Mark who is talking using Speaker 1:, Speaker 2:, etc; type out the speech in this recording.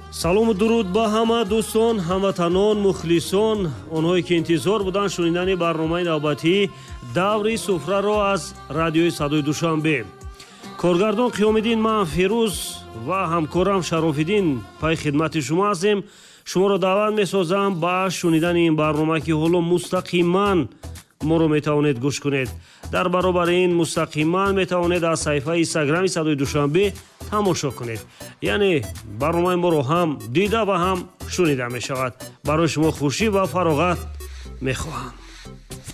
Speaker 1: салому дуруд ба ҳама дӯстон, ҳамватанон, мухлисон, онҳое ки интизор буданд шунидани барномаи навбатии даври суфраро аз радиои Садои Душанбе. Коргардон Қиёмиддин, ман Фирӯз ва ҳамкорам Шарофиддин пай хидмати шумо ҳастем. шуморо даъват месозам ба шунидани ин барнома ки ҳоло мустақиман моро метавонед гӯш кунед. дар баробари ин мустақиман метавонед аз саҳифаи инстаграми Садои Душанбе тамошо кунед. яъне барномаи моро ҳам дида ва ҳам шунида мешавад. барои шумо хушӣ ва фароғат мехоҳам.